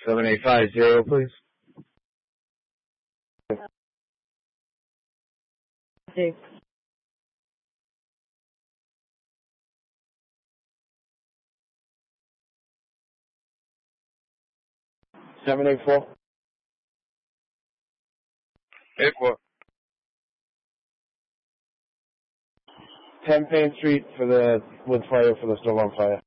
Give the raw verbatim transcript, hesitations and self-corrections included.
Seven eight five zero, please. Dave. Seven eight four. Eight four. Ten Payne Street for the wood fire for the store on fire.